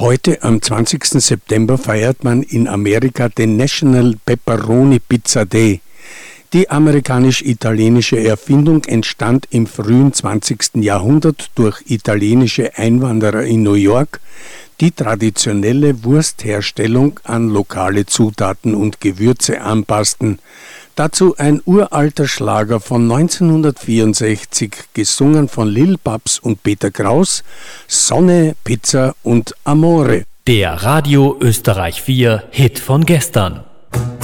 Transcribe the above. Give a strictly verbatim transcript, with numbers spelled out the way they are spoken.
Heute, am zwanzigsten September, feiert man in Amerika den National Pepperoni Pizza Day. Die amerikanisch-italienische Erfindung entstand im frühen zwanzigsten Jahrhundert durch italienische Einwanderer in New York, die traditionelle Wurstherstellung an lokale Zutaten und Gewürze anpassten. Dazu ein uralter Schlager von neunzehnhundertvierundsechzig, gesungen von Lil Babs und Peter Kraus, Sonne, Pizza und Amore. Der Radio Österreich vier Hit von gestern.